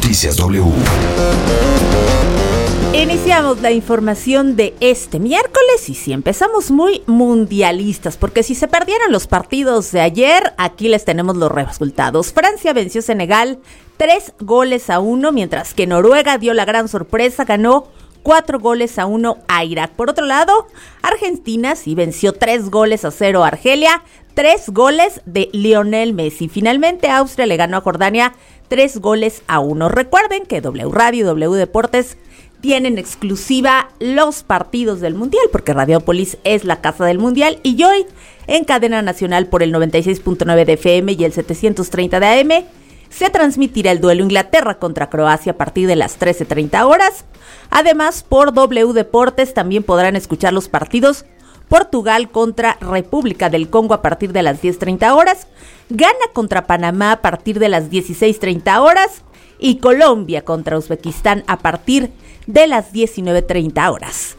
Noticias W. Iniciamos la información de este miércoles y sí, empezamos muy mundialistas, porque si se perdieron los partidos de ayer, aquí les tenemos los resultados. Francia venció a Senegal 3-1, mientras que Noruega dio la gran sorpresa, ganó 4-1 a Irak. Por otro lado, Argentina sí venció 3-0 a Argelia, 3 goles de Lionel Messi. Finalmente, Austria le ganó a Jordania 3-1. Recuerden que W Radio y W Deportes tienen exclusiva los partidos del Mundial, porque Radiopolis es la casa del Mundial, y hoy en cadena nacional por el 96.9 de FM y el 730 de AM se transmitirá el duelo Inglaterra contra Croacia a partir de las 13:30 horas. Además, por W Deportes también podrán escuchar los partidos Portugal contra República del Congo a partir de las 10:30 horas, Ghana contra Panamá a partir de las 16:30 horas y Colombia contra Uzbekistán a partir de las 19:30 horas.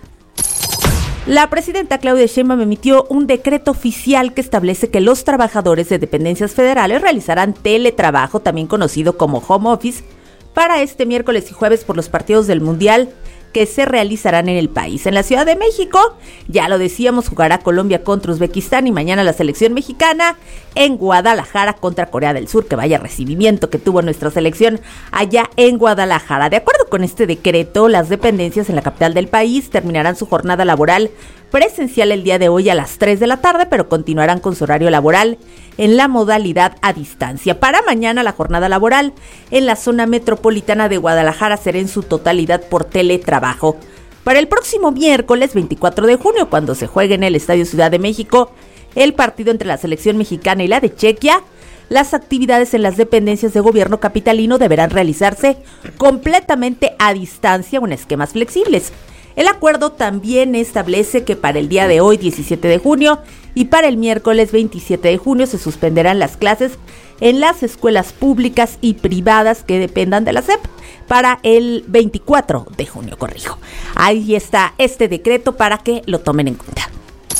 La presidenta Claudia Sheinbaum emitió un decreto oficial que establece que los trabajadores de dependencias federales realizarán teletrabajo, también conocido como home office, para este miércoles y jueves por los partidos del Mundial que se realizarán en el país. En la Ciudad de México, ya lo decíamos, jugará Colombia contra Uzbekistán y mañana la selección mexicana en Guadalajara contra Corea del Sur, que vaya recibimiento que tuvo nuestra selección allá en Guadalajara. De acuerdo con este decreto, las dependencias en la capital del país terminarán su jornada laboral presencial el día de hoy a las 3 de la tarde, pero continuarán con su horario laboral en la modalidad a distancia. Para mañana la jornada laboral en la zona metropolitana de Guadalajara será en su totalidad por teletrabajo. Para el próximo miércoles 24 de junio, cuando se juegue en el Estadio Ciudad de México el partido entre la selección mexicana y la de Chequia, las actividades en las dependencias de gobierno capitalino deberán realizarse completamente a distancia o en esquemas flexibles. El acuerdo también establece que para el día de hoy, 17 de junio, y para el miércoles 27 de junio se suspenderán las clases en las escuelas públicas y privadas que dependan de la SEP para el 24 de junio, corrijo. Ahí está este decreto para que lo tomen en cuenta.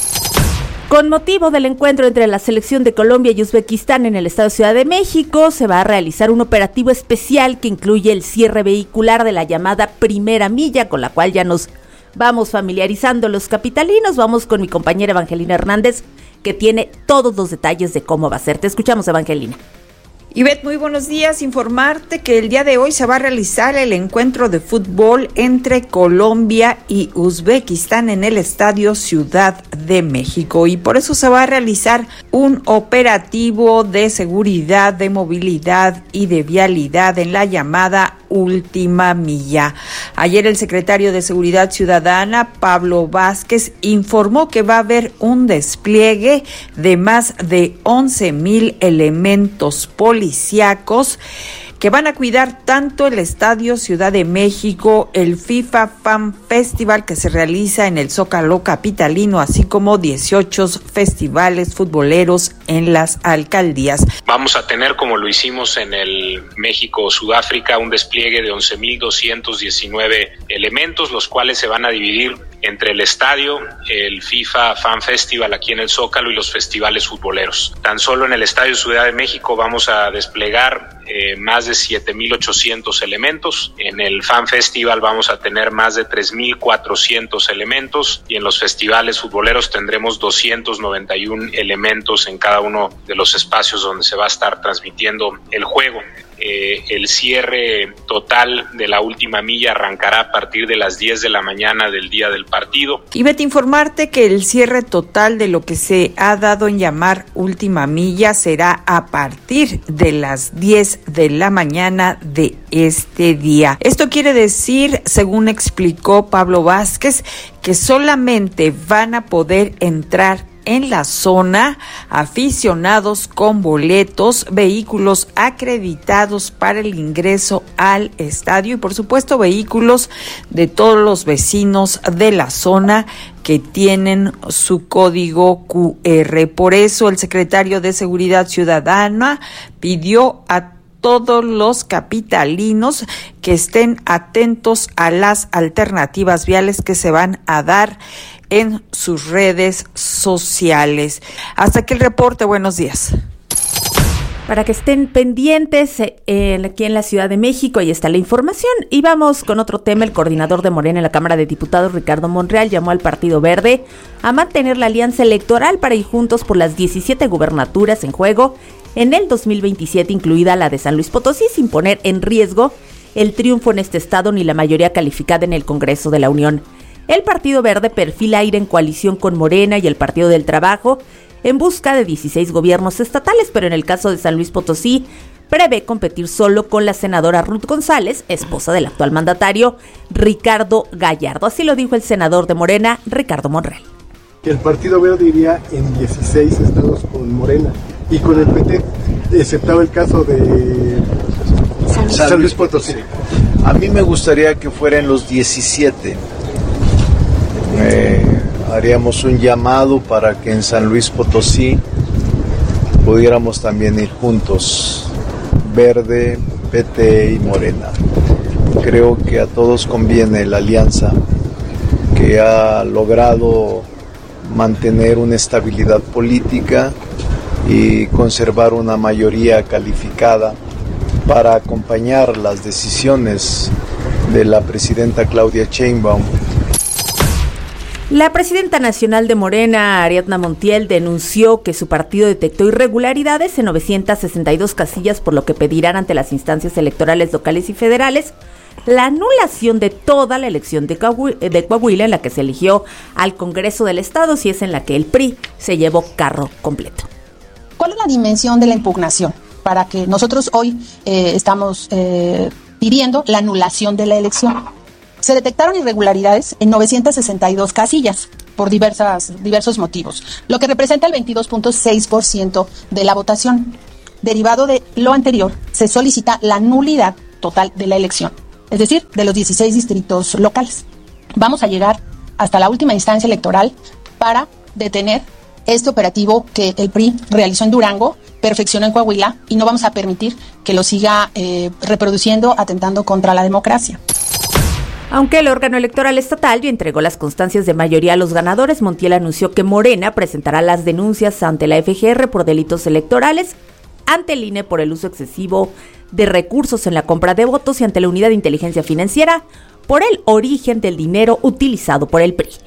Con motivo del encuentro entre la selección de Colombia y Uzbekistán en el estado de Ciudad de México, se va a realizar un operativo especial que incluye el cierre vehicular de la llamada primera milla, con la cual ya nos vamos familiarizando los capitalinos. Vamos con mi compañera Evangelina Hernández, que tiene todos los detalles de cómo va a ser. Te escuchamos, Evangelina. Ivette, muy buenos días. Informarte que el día de hoy se va a realizar el encuentro de fútbol entre Colombia y Uzbekistán en el Estadio Ciudad de México, y por eso se va a realizar un operativo de seguridad, de movilidad y de vialidad en la llamada última milla. Ayer el secretario de Seguridad Ciudadana, Pablo Vázquez, informó que va a haber un despliegue de más de 11,000 elementos policíacos que van a cuidar tanto el Estadio Ciudad de México, el FIFA Fan Festival que se realiza en el Zócalo capitalino, así como 18 festivales futboleros en las alcaldías. Vamos a tener, como lo hicimos en el México-Sudáfrica, un despliegue de 11,219 elementos, los cuales se van a dividir entre el estadio, el FIFA Fan Festival aquí en el Zócalo y los festivales futboleros. Tan solo en el Estadio Ciudad de México vamos a desplegar más de 7,800 elementos. En el Fan Festival vamos a tener más de 3,400 elementos y en los festivales futboleros tendremos 291 elementos en cada uno de los espacios donde se va a estar transmitiendo el juego. El cierre total de la última milla arrancará a partir de las 10 de la mañana del día del partido. Y vete a informarte que el cierre total de lo que se ha dado en llamar última milla será a partir de las 10 de la mañana de este día. Esto quiere decir, según explicó Pablo Vázquez, que solamente van a poder entrar en la zona aficionados con boletos, vehículos acreditados para el ingreso al estadio y por supuesto vehículos de todos los vecinos de la zona que tienen su código QR. Por eso el secretario de Seguridad Ciudadana pidió a todos los capitalinos que estén atentos a las alternativas viales que se van a dar en sus redes sociales. Hasta aquí el reporte. Buenos días. Para que estén pendientes aquí en la Ciudad de México, ahí está la información. Y vamos con otro tema. El coordinador de Morena en la Cámara de Diputados, Ricardo Monreal, llamó al Partido Verde a mantener la alianza electoral para ir juntos por las 17 gubernaturas en juego en el 2027, incluida la de San Luis Potosí, sin poner en riesgo el triunfo en este estado ni la mayoría calificada en el Congreso de la Unión. El Partido Verde perfila ir en coalición con Morena y el Partido del Trabajo en busca de 16 gobiernos estatales, pero en el caso de San Luis Potosí, prevé competir solo con la senadora Ruth González, esposa del actual mandatario Ricardo Gallardo. Así lo dijo el senador de Morena, Ricardo Monreal. El Partido Verde iría en 16 estados con Morena y con el PT, exceptado el caso de San Luis Potosí. A mí me gustaría que fueran los 17. Haríamos un llamado para que en San Luis Potosí pudiéramos también ir juntos, Verde, PT y Morena. Creo que a todos conviene la alianza que ha logrado mantener una estabilidad política y conservar una mayoría calificada para acompañar las decisiones de la presidenta Claudia Sheinbaum. La presidenta nacional de Morena, Ariadna Montiel, denunció que su partido detectó irregularidades en 962 casillas, por lo que pedirán ante las instancias electorales locales y federales la anulación de toda la elección de Coahuila, en la que se eligió al Congreso del Estado, si es en la que el PRI se llevó carro completo. ¿Cuál es la dimensión de la impugnación? Para que nosotros hoy estamos pidiendo la anulación de la elección. Se detectaron irregularidades en 962 casillas por diversos motivos, lo que representa el 22.6% de la votación. Derivado de lo anterior, se solicita la nulidad total de la elección, es decir, de los 16 distritos locales. Vamos a llegar hasta la última instancia electoral para detener este operativo que el PRI realizó en Durango, perfeccionó en Coahuila, y no vamos a permitir que lo siga reproduciendo, atentando contra la democracia. Aunque el órgano electoral estatal ya entregó las constancias de mayoría a los ganadores, Montiel anunció que Morena presentará las denuncias ante la FGR por delitos electorales, ante el INE por el uso excesivo de recursos en la compra de votos y ante la Unidad de Inteligencia Financiera por el origen del dinero utilizado por el PRI.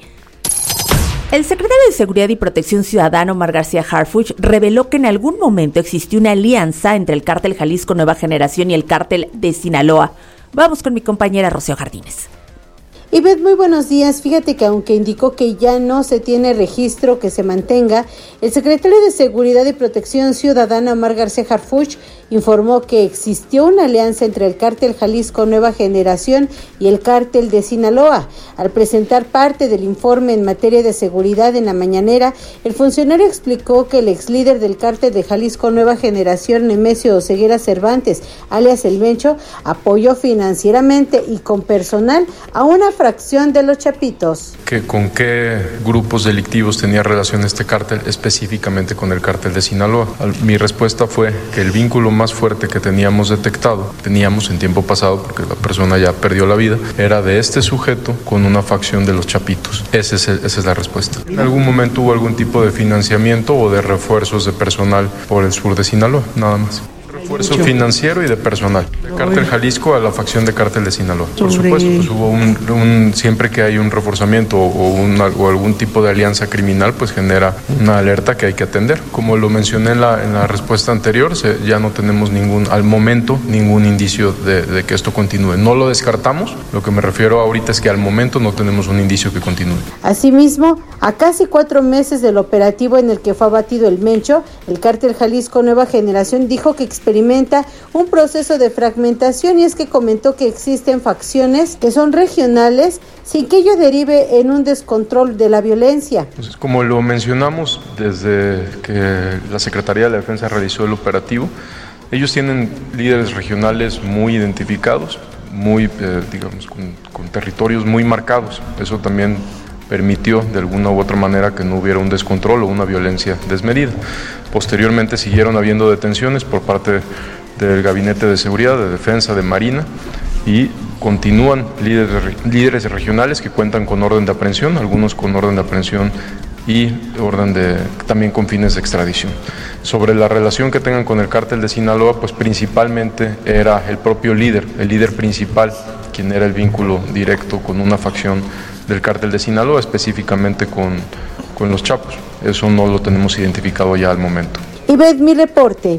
El secretario de Seguridad y Protección Ciudadana, Omar García Harfuch, reveló que en algún momento existió una alianza entre el Cártel Jalisco Nueva Generación y el Cártel de Sinaloa. Vamos con mi compañera Rocío Jardines. Ivette, muy buenos días. Fíjate que aunque indicó que ya no se tiene registro que se mantenga, el secretario de Seguridad y Protección Ciudadana, Omar García Harfuch, informó que existió una alianza entre el Cártel Jalisco Nueva Generación y el Cártel de Sinaloa. Al presentar parte del informe en materia de seguridad en la mañanera, el funcionario explicó que el ex líder del Cártel de Jalisco Nueva Generación, Nemesio Oseguera Cervantes, alias El Mencho, apoyó financieramente y con personal a una fracción de los Chapitos. ¿Con qué grupos delictivos tenía relación este cártel, específicamente con el Cártel de Sinaloa? Mi respuesta fue que el vínculo más fuerte que teníamos en tiempo pasado, porque la persona ya perdió la vida, era de este sujeto con una facción de los Chapitos. Esa es la respuesta. ¿En algún momento hubo algún tipo de financiamiento o de refuerzos de personal por el sur de Sinaloa? Nada más. Refuerzo financiero y de personal. De Cártel Jalisco a la facción de Cártel de Sinaloa. Por supuesto, pues hubo siempre que hay un reforzamiento o algún tipo de alianza criminal, pues genera una alerta que hay que atender. Como lo mencioné en la respuesta anterior, ya no tenemos al momento ningún indicio de que esto continúe. No lo descartamos, lo que me refiero ahorita es que al momento no tenemos un indicio que continúe. Asimismo, a casi 4 meses del operativo en el que fue abatido El Mencho, el Cártel Jalisco Nueva Generación dijo que experimenta un proceso de fragmentación, y es que comentó que existen facciones que son regionales sin que ello derive en un descontrol de la violencia. Entonces, como lo mencionamos desde que la Secretaría de la Defensa realizó el operativo, ellos tienen líderes regionales muy identificados, muy con territorios muy marcados. Eso también permitió de alguna u otra manera que no hubiera un descontrol o una violencia desmedida. Posteriormente siguieron habiendo detenciones por parte del Gabinete de Seguridad, de Defensa, de Marina, y continúan líderes regionales que cuentan con orden de aprehensión, algunos con orden de aprehensión y también con fines de extradición. Sobre la relación que tengan con el cártel de Sinaloa, pues principalmente era el propio líder, el líder principal, quien era el vínculo directo con una facción del cártel de Sinaloa, específicamente con los Chapos. Eso no lo tenemos identificado ya al momento. Ivette, mi reporte.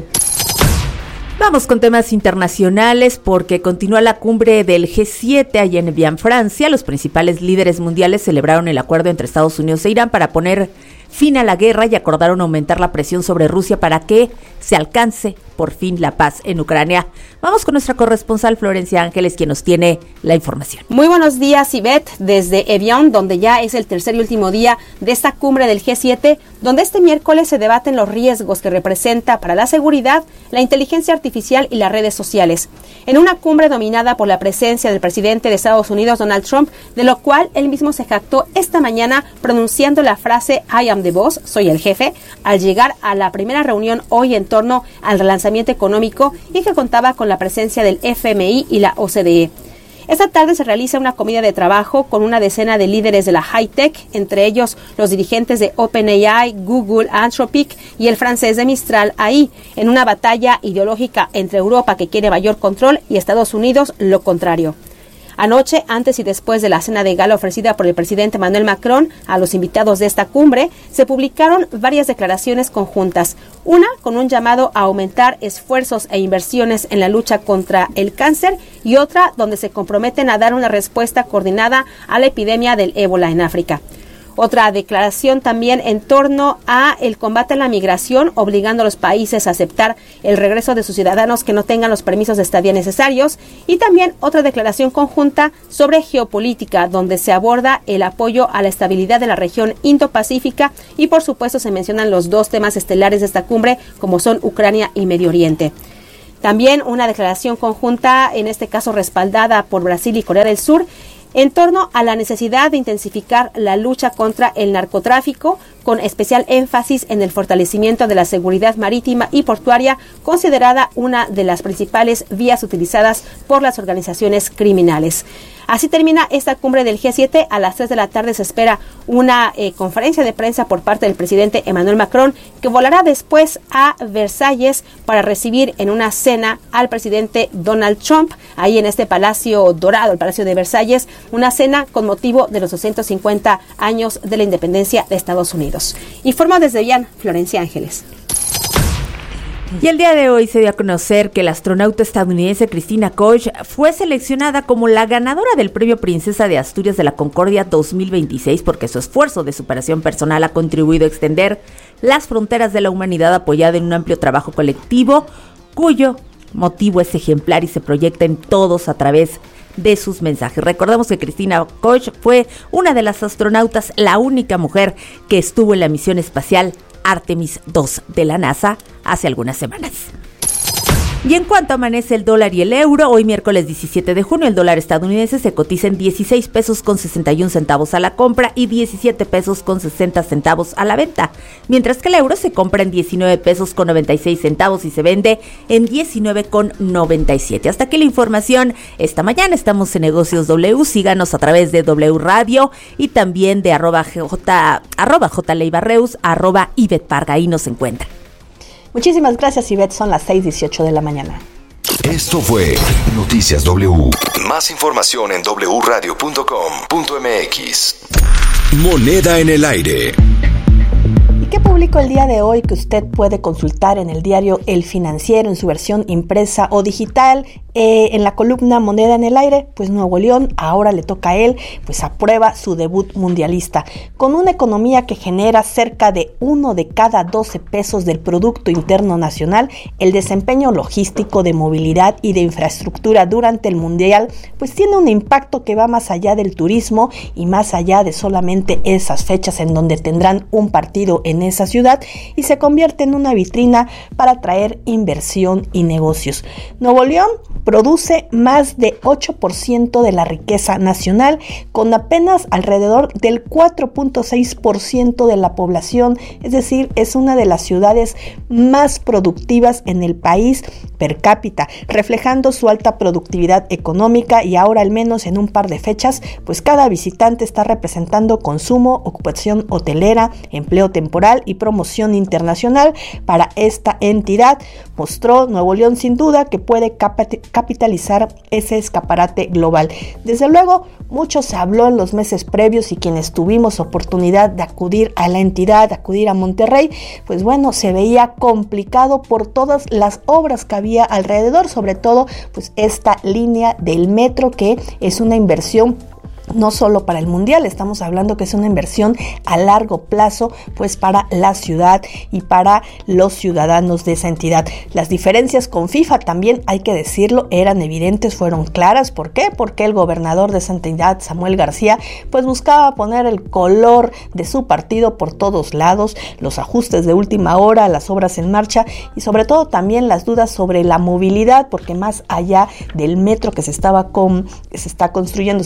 Vamos con temas internacionales porque continúa la cumbre del G7 allá en Evian, Francia. Los principales líderes mundiales celebraron el acuerdo entre Estados Unidos e Irán para poner fin a la guerra y acordaron aumentar la presión sobre Rusia para que se alcance por fin la paz en Ucrania. Vamos con nuestra corresponsal Florencia Ángeles, quien nos tiene la información. Muy buenos días, Ivette, desde Evian, donde ya es el tercer y último día de esta cumbre del G7, donde este miércoles se debaten los riesgos que representa para la seguridad la inteligencia artificial y las redes sociales. En una cumbre dominada por la presencia del presidente de Estados Unidos, Donald Trump, de lo cual él mismo se jactó esta mañana pronunciando la frase "I am the boss", soy el jefe, al llegar a la primera reunión hoy en torno al relanzamiento económico y que contaba con la presencia del FMI y la OCDE. Esta tarde se realiza una comida de trabajo con una decena de líderes de la high-tech, entre ellos los dirigentes de OpenAI, Google, Anthropic y el francés de Mistral AI, en una batalla ideológica entre Europa, que quiere mayor control, y Estados Unidos, lo contrario. Anoche, antes y después de la cena de gala ofrecida por el presidente Emmanuel Macron a los invitados de esta cumbre, se publicaron varias declaraciones conjuntas. Una con un llamado a aumentar esfuerzos e inversiones en la lucha contra el cáncer y otra donde se comprometen a dar una respuesta coordinada a la epidemia del ébola en África. Otra declaración también en torno a el combate a la migración, obligando a los países a aceptar el regreso de sus ciudadanos que no tengan los permisos de estadía necesarios. Y también otra declaración conjunta sobre geopolítica, donde se aborda el apoyo a la estabilidad de la región Indo-Pacífica y por supuesto se mencionan los dos temas estelares de esta cumbre, como son Ucrania y Medio Oriente. También una declaración conjunta, en este caso respaldada por Brasil y Corea del Sur, en torno a la necesidad de intensificar la lucha contra el narcotráfico, con especial énfasis en el fortalecimiento de la seguridad marítima y portuaria, considerada una de las principales vías utilizadas por las organizaciones criminales. Así termina esta cumbre del G7. A las 3 de la tarde se espera una conferencia de prensa por parte del presidente Emmanuel Macron, que volará después a Versalles para recibir en una cena al presidente Donald Trump, ahí en este Palacio Dorado, el Palacio de Versalles, una cena con motivo de los 250 años de la independencia de Estados Unidos. Informo desde Evian, Florencia Ángeles. Y el día de hoy se dio a conocer que la astronauta estadounidense Christina Koch fue seleccionada como la ganadora del Premio Princesa de Asturias de la Concordia 2026 porque su esfuerzo de superación personal ha contribuido a extender las fronteras de la humanidad, apoyada en un amplio trabajo colectivo cuyo motivo es ejemplar y se proyecta en todos a través de sus mensajes. Recordemos que Christina Koch fue una de las astronautas, la única mujer que estuvo en la misión espacial Artemis 2 de la NASA hace algunas semanas. Y en cuanto amanece el dólar y el euro, hoy miércoles 17 de junio, el dólar estadounidense se cotiza en 16 pesos con 61 centavos a la compra y 17 pesos con 60 centavos a la venta, mientras que el euro se compra en 19 pesos con 96 centavos y se vende en 19 con 97. Hasta aquí la información esta mañana. Estamos en Negocios W, síganos a través de W Radio y también de @jleibarreus, @Ivette Parga, ahí nos encuentran. Muchísimas gracias, Ivette. Son las 6:18 de la mañana. Esto fue Noticias W. Más información en wradio.com.mx. Moneda en el aire. ¿Y qué publicó el día de hoy que usted puede consultar en el diario El Financiero en su versión impresa o digital? En la columna Moneda en el Aire, pues Nuevo León ahora le toca a él, pues aprueba su debut mundialista. Con una economía que genera cerca de 1 de cada 12 pesos del Producto Interno Nacional, el desempeño logístico, de movilidad y de infraestructura durante el Mundial, pues tiene un impacto que va más allá del turismo y más allá de solamente esas fechas en donde tendrán un partido en esa ciudad y se convierte en una vitrina para atraer inversión y negocios. Nuevo León produce más de 8% de la riqueza nacional, con apenas alrededor del 4.6% de la población, es decir, es una de las ciudades más productivas en el país per cápita, reflejando su alta productividad económica, y ahora al menos en un par de fechas, pues cada visitante está representando consumo, ocupación hotelera, empleo temporal y promoción internacional para esta entidad. Mostró Nuevo León sin duda que puede capitalizar ese escaparate global. Desde luego, mucho se habló en los meses previos, y quienes tuvimos oportunidad de acudir a la entidad, de acudir a Monterrey, pues bueno, se veía complicado por todas las obras que había alrededor, sobre todo pues esta línea del metro, que es una inversión no solo para el Mundial, estamos hablando que es una inversión a largo plazo, pues para la ciudad y para los ciudadanos de esa entidad. Las diferencias con FIFA también, hay que decirlo, eran evidentes, fueron claras. ¿Por qué? Porque el gobernador de esa entidad, Samuel García, pues buscaba poner el color de su partido por todos lados, los ajustes de última hora, las obras en marcha y sobre todo también las dudas sobre la movilidad, porque más allá del metro que se estaba construyendo,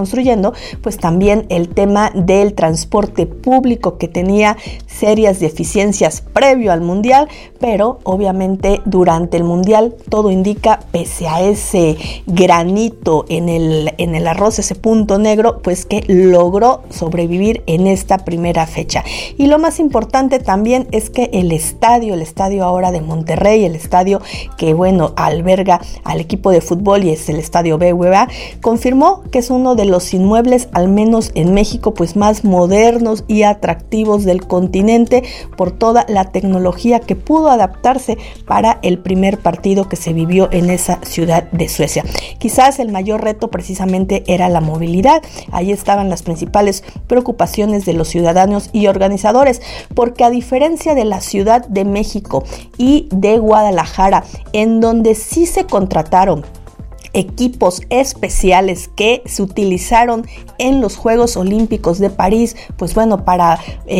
pues también el tema del transporte público, que tenía serias deficiencias previo al Mundial, pero obviamente durante el Mundial todo indica, pese a ese granito en el arroz, ese punto negro, pues que logró sobrevivir en esta primera fecha. Y lo más importante también es que el estadio ahora de Monterrey, el estadio que bueno alberga al equipo de fútbol y es el estadio BBVA, confirmó que es uno de los inmuebles, al menos en México, pues más modernos y atractivos del continente, por toda la tecnología que pudo adaptarse para el primer partido que se vivió en esa ciudad de Suecia. Quizás el mayor reto precisamente era la movilidad. Ahí estaban las principales preocupaciones de los ciudadanos y organizadores, porque a diferencia de la Ciudad de México y de Guadalajara, en donde sí se contrataron equipos especiales que se utilizaron en los Juegos Olímpicos de París, pues bueno, para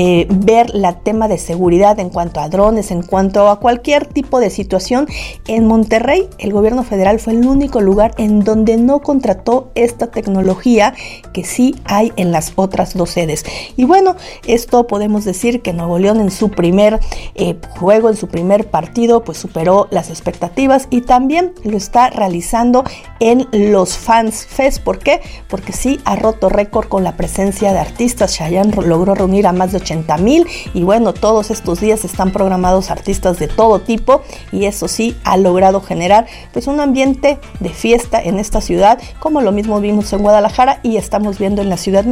ver la tema de seguridad en cuanto a drones, en cuanto a cualquier tipo de situación. En Monterrey, el gobierno federal fue el único lugar en donde no contrató esta tecnología que sí hay en las otras dos sedes. Y bueno, esto podemos decir que Nuevo León en su primer juego, en su primer partido, pues superó las expectativas, y también lo está realizando en los Fans Fest. ¿Por qué? Porque sí ha roto récord con la presencia de artistas. Chayanne logró reunir a más de 80,000, y bueno, todos estos días están programados artistas de todo tipo, y eso sí ha logrado generar pues un ambiente de fiesta en esta ciudad, como lo mismo vimos en Guadalajara y estamos viendo en la Ciudad de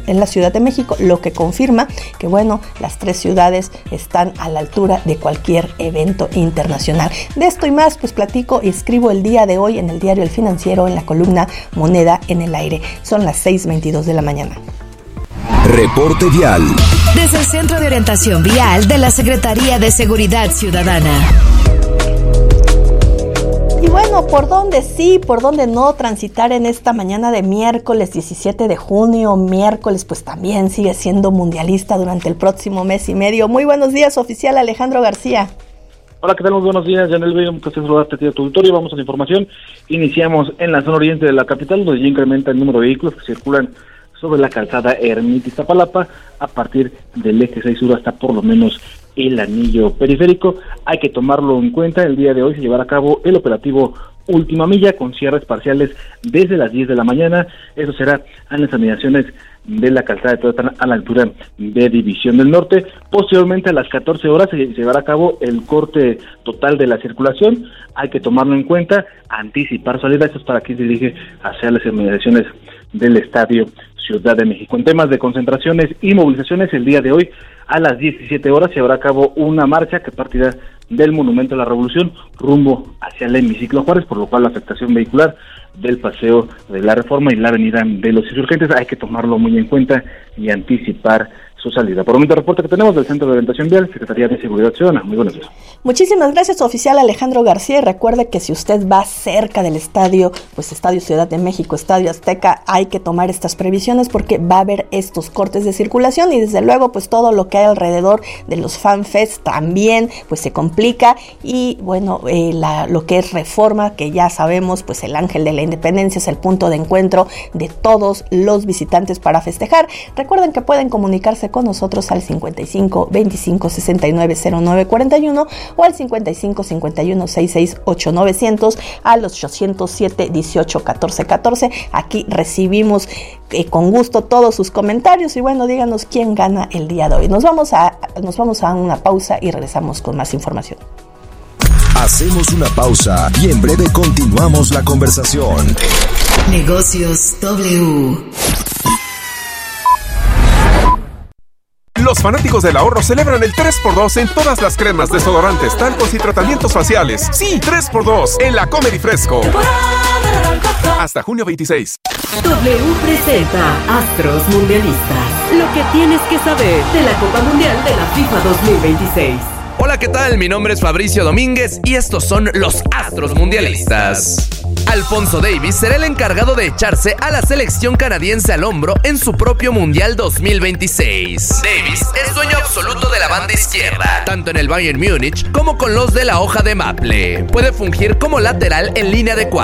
México, lo que confirma que bueno, las tres ciudades están a la altura de cualquier evento internacional. De esto y más pues platico y escribo el día de hoy en el diario El Financiero, en la columna Moneda en el Aire. Son las 6:22 de la mañana. Reporte vial. Desde el Centro de Orientación Vial de la Secretaría de Seguridad Ciudadana. Y bueno, ¿por dónde sí, por dónde no transitar en esta mañana de miércoles 17 de junio? Miércoles pues también sigue siendo mundialista durante el próximo mes y medio. Muy buenos días, oficial Alejandro García. Hola, ¿qué tal? Muy buenos días, Yanel Bello, un placer saludarte a tu auditorio. Vamos a la información. Iniciamos en la zona oriente de la capital, donde ya incrementa el número de vehículos que circulan sobre la calzada Ermita-Iztapalapa a partir del eje 6 sur hasta por lo menos el anillo periférico. Hay que tomarlo en cuenta. El día de hoy se llevará a cabo el operativo Última Milla con cierres parciales desde las 10 de la mañana. Eso será en las inmediaciones de la calzada de Toyotán a la altura de División del Norte. Posteriormente a las 14 horas se llevará a cabo el corte total de la circulación. Hay que tomarlo en cuenta, anticipar salida. Esto es para quien se dirige hacia las inmediaciones del Estadio Ciudad de México. En temas de concentraciones y movilizaciones, el día de hoy a las 17 horas se llevará a cabo una marcha que partirá del Monumento a la Revolución rumbo hacia el Hemiciclo Juárez, por lo cual la afectación vehicular del Paseo de la Reforma y la Avenida de los Insurgentes hay que tomarlo muy en cuenta y anticipar su salida. Por el momento, el reporte que tenemos del Centro de Orientación Vial, Secretaría de Seguridad Ciudadana. Muy buenos días. Muchísimas gracias, oficial Alejandro García, y recuerde que si usted va cerca del estadio, pues Estadio Ciudad de México, Estadio Azteca, hay que tomar estas previsiones porque va a haber estos cortes de circulación y desde luego pues todo lo que hay alrededor de los FanFest también pues se complica y bueno, lo que es Reforma, que ya sabemos pues el Ángel de la Independencia es el punto de encuentro de todos los visitantes para festejar. Recuerden que pueden comunicarse con nosotros al 55 25 69 09 41 o al 55 51 66 8900 al 807 18 14 14. Aquí recibimos con gusto todos sus comentarios y bueno, díganos quién gana el día de hoy. Nos vamos a una pausa y regresamos con más información. Hacemos una pausa y en breve continuamos la conversación. Negocios W. Los fanáticos del ahorro celebran el 3x2 en todas las cremas, desodorantes, talcos y tratamientos faciales. Sí, 3x2 en la Comer y Fresco. Hasta junio 26. W presenta Astros Mundialistas. Lo que tienes que saber de la Copa Mundial de la FIFA 2026. Hola, ¿qué tal? Mi nombre es Fabricio Domínguez y estos son los Astros Mundialistas. Alfonso Davies será el encargado de echarse a la selección canadiense al hombro en su propio Mundial 2026. Davies es dueño absoluto de la banda izquierda, tanto en el Bayern Múnich como con los de la hoja de maple. Puede fungir como lateral en línea de 4.